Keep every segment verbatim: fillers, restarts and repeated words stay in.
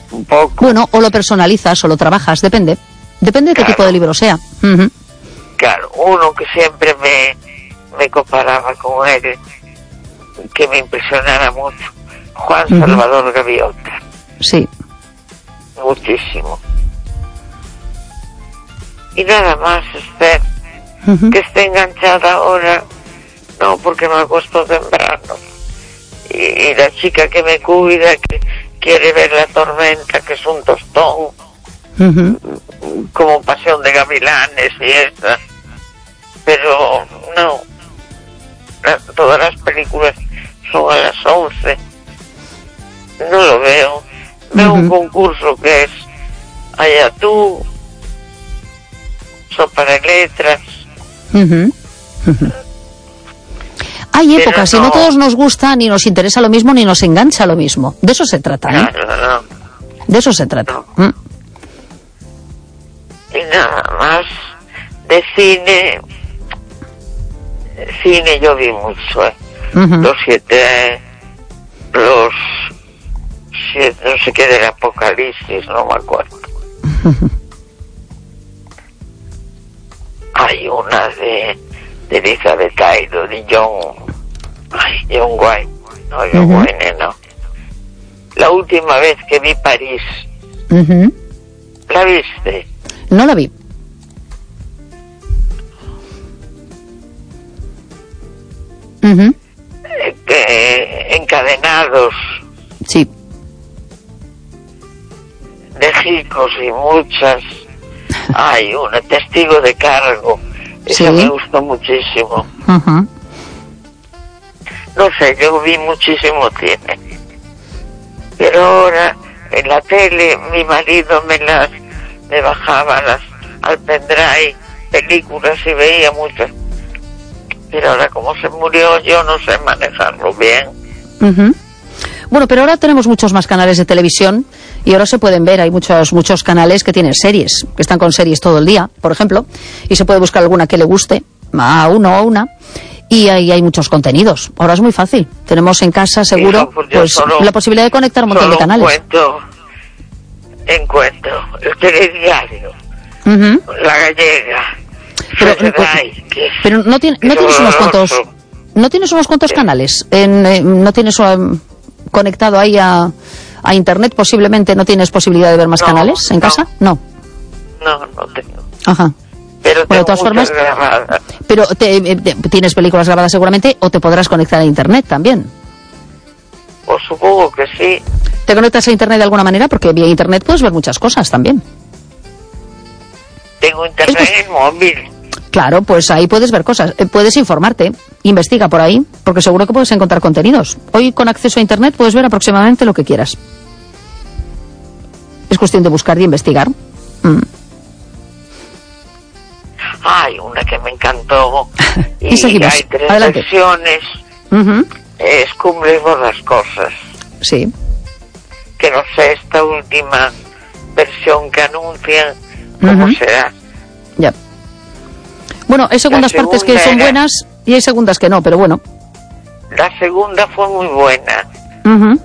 un poco. Bueno, o lo personalizas o lo trabajas, depende. Depende de qué Claro. tipo de libro sea. Uh-huh. Claro, uno que siempre me, me comparaba con él, que me impresionara mucho, Juan Uh-huh. Salvador Gaviota. Sí. Muchísimo. Y nada más, Esther, Uh-huh. que esté enganchada ahora, no, porque me acuesto temprano. Y, y la chica que me cuida, que quiere ver La Tormenta, que es un tostón, Uh-huh. como Pasión de Gavilanes y esa. Pero no, la, todas las películas son a las once. No lo veo. Veo Uh-huh. un concurso que es Allá tú, Sopa de Letras. Uh-huh. Uh-huh. Hay Pero épocas, y no no- todos nos gusta, ni nos interesa lo mismo, ni nos engancha lo mismo. De eso se trata, ¿eh? Claro, no. De eso se trata. Mm. Y nada más. De cine, cine yo vi mucho, ¿eh? Ujú. Los siete, los siete, no sé qué del Apocalipsis, no me acuerdo. Hay una de, de Elizabeth Taylor y John, ay, John Wayne, no, John Ujú. Wayne, no. La última vez que vi París, Ujú. ¿la viste? No la vi. Ujú. Eh, que, encadenados Sí. de chicos y muchas. Hay una testigo de cargo, esa Sí. me gustó muchísimo. Ujú. No sé, yo vi muchísimo cine, pero ahora en la tele mi marido me las me bajaba las al pendrive películas y veía muchas, pero ahora como se murió yo no sé manejarlo bien. Ujú. Bueno, pero ahora tenemos muchos más canales de televisión y ahora se pueden ver, hay muchos muchos canales que tienen series, que están con series todo el día, por ejemplo, y se puede buscar alguna que le guste, a uno o una, y ahí hay muros contenidos. Ahora es muy fácil. Tenemos en casa, seguro, Hijo, pues yo pues solo- la posibilidad de conectar un montón Solo de canales. encuentro, encuentro el telediario, Ujú. La Gallega, Pero, Federay, que- Pero no, tiene, que no es tienes unos cuantos, horroroso. no tienes unos cuantos Sí. canales, en, eh, no tienes um, conectado ahí a, a internet, posiblemente no tienes posibilidad de ver más No, canales en no. casa, no. No, no tengo. Ajá. Pero Bueno, de tengo todas muchas formas- grabadas. Pero te, eh, te- tienes películas grabadas seguramente o te podrás conectar a internet también. Pues supongo que sí. ¿Te conectas a internet de alguna manera? Porque vía internet puedes ver muchas cosas también. Tengo internet Es en el móvil. Claro, pues ahí puedes ver cosas, eh, puedes informarte, investiga por ahí, porque seguro que puedes encontrar contenidos. Hoy con acceso a internet puedes ver aproximadamente lo que quieras. Es cuestión de buscar y investigar. Mm. Hay una que me encantó. Y seguimos. hay tres Adelante. versiones. Ujú. Es Cumbres Borrascosas. Sí. Que no sé esta última versión que anuncian cómo Ujú. será. Ya. Bueno, hay segundas La partes que segunda son era- buenas y hay segundas que no, pero bueno. La segunda fue muy buena. Ujú.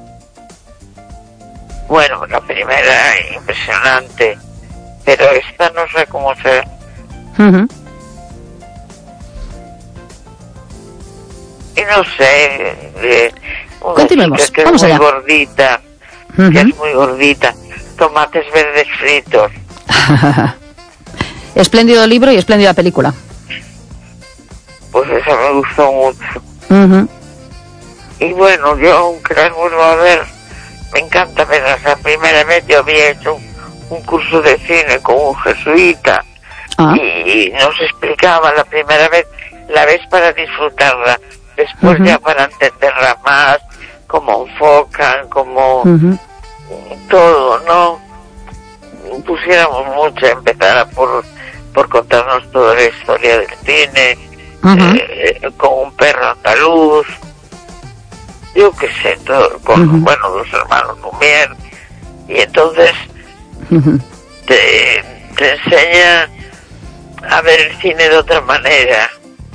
Bueno, la primera impresionante. Pero esta no sé cómo será. Ujú. Y no sé. Eh, una Continuemos, chica que vamos es muy allá. gordita. Que Ujú. es muy gordita. Tomates verdes fritos. Espléndido libro y espléndida película. Pues esa me gustó mucho. Ujú. Y bueno, yo aunque las vuelvo a ver, me encanta verlas. La primera vez yo había hecho un, un curso de cine con un jesuita Ah. y nos explicaba la primera vez, la vez para disfrutarla, después Ujú. ya para entenderla más, cómo enfocan, cómo Ujú. todo, ¿no? Pusiéramos mucho, empezara por, por contarnos toda la historia del cine, Ujú. eh, con un perro andaluz, yo qué sé, todo, con, Ujú. bueno, los hermanos Lumière, y entonces Ujú. te, te enseña a ver el cine de otra manera.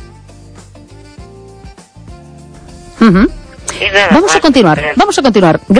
Ujú. Y nada Vamos a más, continuar, eh, vamos a continuar.